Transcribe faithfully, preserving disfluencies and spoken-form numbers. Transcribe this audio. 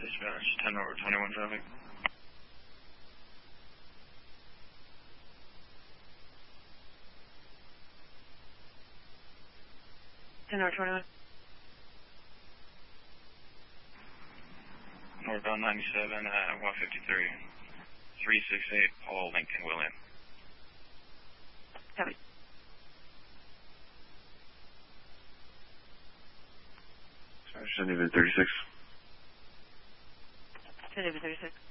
dispatch, ten over twenty-one traffic. ten over twenty-one. Northbound ninety-seven at one fifty-three. three six eight, Paul Lincoln William. Copy. Sorry, sending in thirty-six. Sending in thirty-six.